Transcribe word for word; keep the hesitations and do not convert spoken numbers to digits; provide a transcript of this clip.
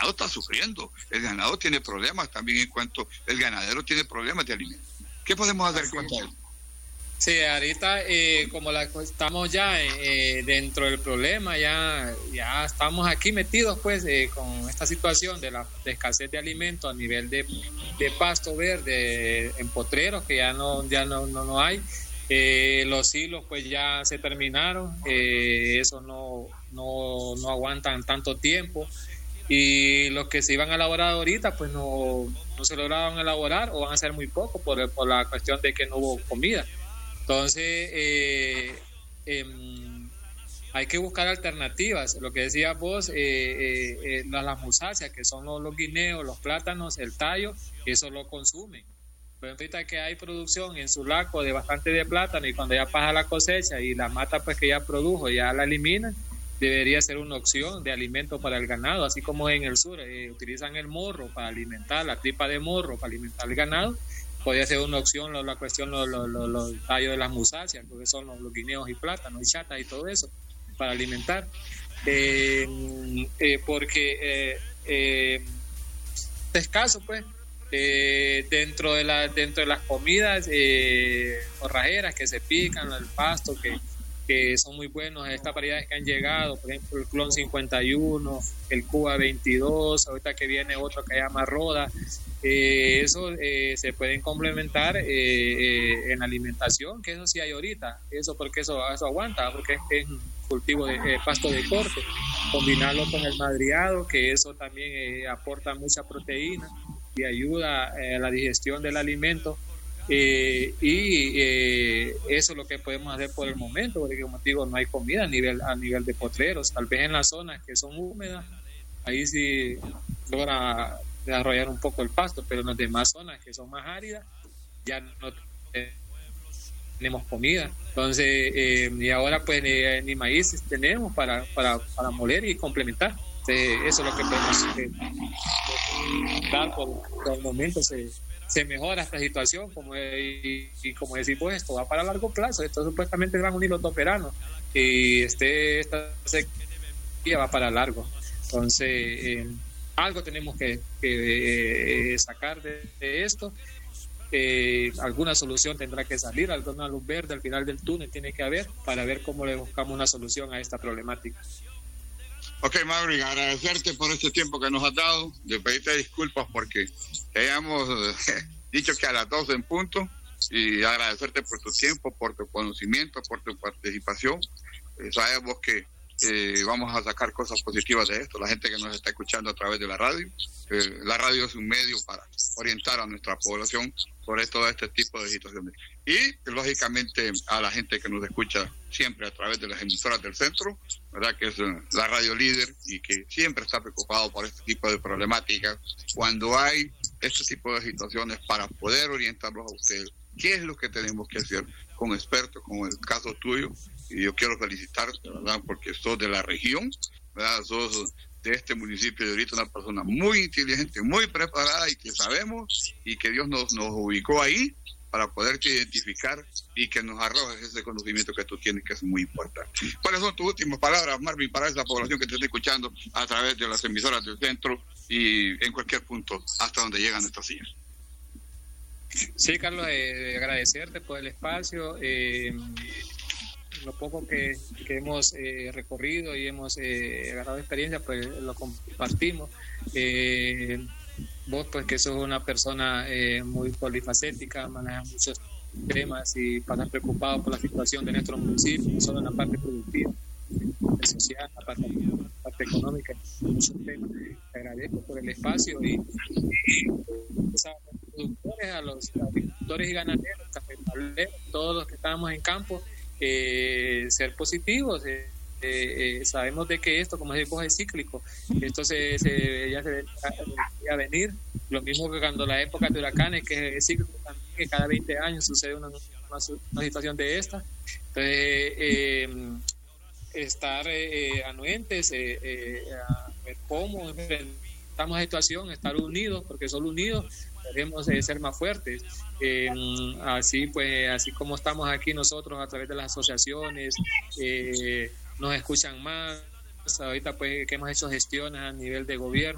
ganado está sufriendo, el ganado tiene problemas también en cuanto el ganadero tiene problemas de alimentos. ¿Qué podemos hacer con eso? Sí, ahorita eh, como la, estamos ya eh, dentro del problema, ya, ya estamos aquí metidos pues eh, con esta situación de la de escasez de alimentos a nivel de, de pasto verde en potreros, que ya no, ya no, no, no hay. Eh, los hilos pues ya se terminaron, eh, eso no, no, no aguantan tanto tiempo, y los que se iban a elaborar ahorita pues no, no se lograron elaborar o van a ser muy poco por, por la cuestión de que no hubo comida. Entonces eh, eh, hay que buscar alternativas. Lo que decías vos, eh, eh, eh, las, las musáceas, que son los, los guineos, los plátanos, el tallo, eso lo consumen. Pero ahorita que hay producción en Sulaco de bastante de plátano, y cuando ya pasa la cosecha y la mata pues que ya produjo, ya la eliminan, debería ser una opción de alimento para el ganado, así como en el sur eh, utilizan el morro para alimentar, la tripa de morro para alimentar el ganado. Podría ser una opción la, la cuestión, los, los, los, los tallos de las musáceas, porque son los, los guineos y plátanos y chatas y todo eso, para alimentar. Eh, eh, porque eh, eh, es escaso, pues, eh, dentro, de la, dentro de las comidas eh, forrajeras que se pican, el pasto, que, que son muy buenos, estas variedades que han llegado, por ejemplo, el clon cincuenta y uno, el Cuba veintidós, ahorita que viene otro que se llama Roda. Eh, eso eh, se pueden complementar eh, eh, en alimentación, que eso sí hay ahorita, eso porque eso, eso aguanta, porque es, es cultivo de eh, pasto de corte, combinarlo con el madriado, que eso también eh, aporta mucha proteína y ayuda eh, a la digestión del alimento, eh, y eh, eso es lo que podemos hacer por el momento, porque como digo, no hay comida a nivel, a nivel de potreros. Tal vez en las zonas que son húmedas, ahí sí logra desarrollar un poco el pasto, pero en las demás zonas que son más áridas ya no tenemos comida. Entonces eh, y ahora pues eh, ni maíz tenemos para, para, para moler y complementar. Entonces, eso es lo que podemos eh, dar por, por el momento. Se, se mejora esta situación, como y, y como decimos, esto va para largo plazo. Esto supuestamente es un hilo toperano, y este esta sequía va para largo. Entonces eh, algo tenemos que, que eh, sacar de, de esto. Eh, alguna solución tendrá que salir, alguna luz verde al final del túnel tiene que haber, para ver cómo le buscamos una solución a esta problemática. Ok, Mauri, agradecerte por este tiempo que nos has dado, de pedirte disculpas porque te hayamos dicho que a las doce en punto, y agradecerte por tu tiempo, por tu conocimiento, por tu participación. Eh, sabemos que Eh, vamos a sacar cosas positivas de esto, la gente que nos está escuchando a través de la radio. Eh, la radio es un medio para orientar a nuestra población sobre todo este tipo de situaciones. Y, lógicamente, a la gente que nos escucha siempre a través de las emisoras del centro, ¿verdad? Que es uh, la radio líder, y que siempre está preocupado por este tipo de problemáticas. Cuando hay este tipo de situaciones, para poder orientarlos a ustedes, ¿qué es lo que tenemos que hacer con expertos, como el caso tuyo? Y yo quiero felicitarte, ¿verdad? Porque sos de la región, ¿verdad? Sos de este municipio de ahorita, una persona muy inteligente, muy preparada, y que sabemos, y que Dios nos, nos ubicó ahí para poderte identificar y que nos arrojes ese conocimiento que tú tienes, que es muy importante. ¿Cuáles son tus últimas palabras, Marvin, para esa población que te está escuchando a través de las emisoras del centro y en cualquier punto hasta donde llegan estas sillas? Sí, Carlos, eh, agradecerte por el espacio. Eh, lo poco que, que hemos eh, recorrido y hemos eh, agarrado experiencia, pues lo compartimos. Eh, vos, pues que sos una persona eh, muy polifacética, manejas muchos temas y pasas preocupado por la situación de nuestro municipio, no solo en la parte productiva, la parte social, la parte, la parte económica, muchos temas. Te agradezco por el espacio, y, y pues, a los productores, a los agricultores y ganaderos, cafetaleros, todos los que estamos en campo, Eh, ser positivos. eh, eh, sabemos de que esto, como decimos, es cíclico. Esto se, se, ya se debería venir, lo mismo que cuando la época de huracanes, que es cíclico también, que cada veinte años sucede una, una, una situación de esta. Entonces eh, estar eh, anuentes, eh, eh, a ver cómo enfrentamos la situación, estar unidos, porque solo unidos debemos eh, ser más fuertes. Eh, así pues, así como estamos aquí nosotros a través de las asociaciones, eh, nos escuchan más. Ahorita pues que hemos hecho gestiones a nivel de gobierno,